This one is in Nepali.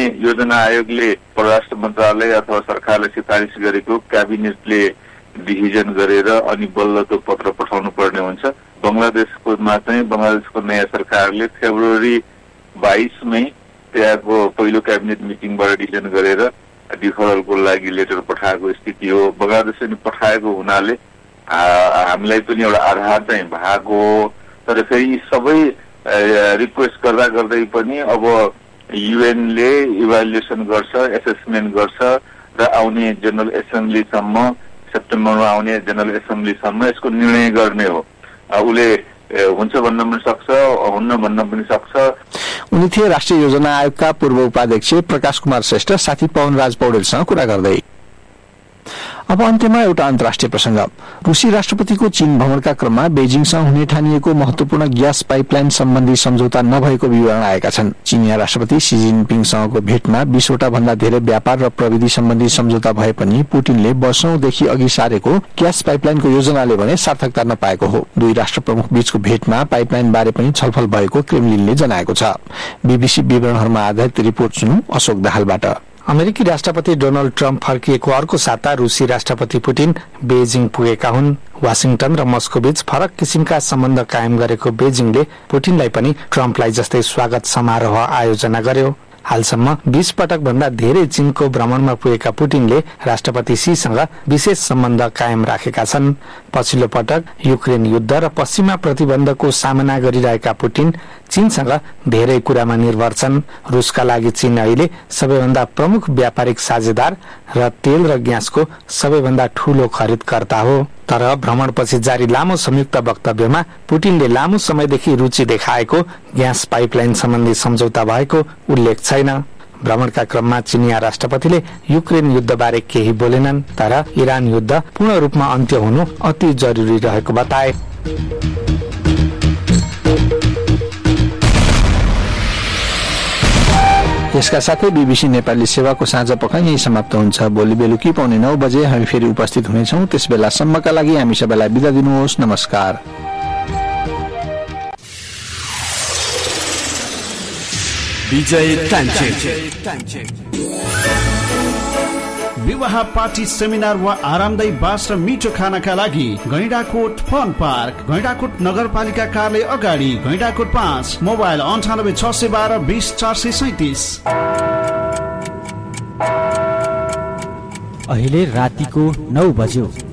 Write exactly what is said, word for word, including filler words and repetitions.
योजना आयोगले परराष्ट्र मन्त्रालय अथवा सरकारले सिफारिस गरेको क्याबिनेटले डिसिजन गरेर अनि बल्ल त्यो पत्र पठाउनु पर्ने हुन्छ। बङ्गलादेशकोमा चाहिँ बङ्गलादेशको नयाँ सरकारले फेब्रुअरी बाइसमै त्यहाँको पहिलो क्याबिनेट मिटिङबाट डिसिजन गरेर डिफरलको लागि लेटर पठाएको स्थिति हो। बङ्गलादेशले पठाएको हुनाले हामीलाई पनि एउटा आधार चाहिँ भएको हो। तर फेरि यी सबै रिक्वेस्ट गर्दा गर्दै पनि अब युएनले इभ्यालुएसन गर्छ, एसेसमेन्ट गर्छ र आउने जनरल एसेम्ब्लीसम्म सेप्टेम्बरमा आउने जनरल एसेम्ब्लीसम्म यसको निर्णय गर्ने हो। उसले हुन्छ भन्न पनि सक्छ, हुन्न भन्न पनि सक्छ। उनी थिए राष्ट्रिय योजना आयोगका पूर्व उपाध्यक्ष प्रकाश कुमार श्रेष्ठ साथी पवनराज पौडेलसँग कुरा गर्दै। अब अन्त्यमा एउटा अन्तर्राष्ट्रिय प्रसंग। रुसी राष्ट्रपतिको चीन भ्रमणका क्रममा बेजिङसँग हुने ठानिएको महत्वपूर्ण ग्यास पाइपलाइन सम्बन्धी सम्झौता नभएको विवरण आएका छन्। चीनिया राष्ट्रपति सी जिनपिङसँगको भेटमा बीसवटा भन्दा धेरै व्यापार र प्रविधि सम्बन्धी सम्झौता भए पनि पुटिनले वर्षौंदेखि अघि सारेको ग्यास पाइपलाइनको योजनाले भने सार्थकता नपाएको हो। दुई राष्ट्र प्रमुख बीचको भेटमा पाइपलाइन बारे पनि छलफल भएको क्रेमलिनले जनाएको छ। बीबीसी विवरणहरूमा आधारित रिपोर्ट सुनौ अशोक दाहालबाट। अमेरिकी राष्ट्रपति डोनाल्ड ट्रम्प फर्किएको अर्को साता रुसी राष्ट्रपति पुटिन बेजिङ पुगेका हुन्। वाशिंगटन र मस्को बीच फरक किसिमका सम्बन्ध कायम गरेको बेजिङले पुटिनलाई पनि ट्रम्पलाई जस्तै स्वागत समारोह आयोजना गर्यो। हालसम्म बीस पटक भन्दा धेरै चीनको भ्रमणमा पुगेका पुटिनले राष्ट्रपति सीसँग विशेष सम्बन्ध कायम राखेका छन्। पछिल्लो पटक युक्रेन युद्ध र पश्चिमा प्रतिबन्धको सामना गरिरहेका पुटिन चीनसँग धेरै कुरामा निर्भर छन्। रुसका लागि चीन अहिले सबैभन्दा प्रमुख व्यापारिक साझेदार र तेल र ग्यासको सबैभन्दा ठूलो खरिदकर्ता हो। तर भ्रमणपछि जारी लामो संयुक्त वक्तव्यमा पुटिनले लामो समयदेखि रुचि देखाएको ग्यास पाइपलाइन सम्बन्धी सम्झौता भएको उल्लेख छैन। भ्रमणका क्रममा चीनिया राष्ट्रपतिले युक्रेन युद्धबारे केही बोलेनन्, तर इरान युद्ध पूर्ण रूपमा अन्त्य हुनु अति जरुरी रहेको बताए। यसका साथै बीबीसी नेपाली सेवाको साँझ पख यही समाप्त हुन्छ। भोलि बेलुकी पाउने नौ बजे हामी फेरि उपस्थित हुनेछौँ। त्यस बेलासम्मका लागि हामी सबैलाई बिदा दिनुहोस्। नमस्कार। विजय टान्चे विवाह पार्टी सेमिनार वा आरामदायी बास र मिठो खानाका लागि गैंडाकोट फन पार्क, गैंडाकोट नगरपालिका कार्यालय अगाडि, गैंडाकोट पाँच, मोबाइल अन्ठानब्बे छ सय बाह्र बीस चार सय सैतिस। अहिले रातिको नौ बज्यो।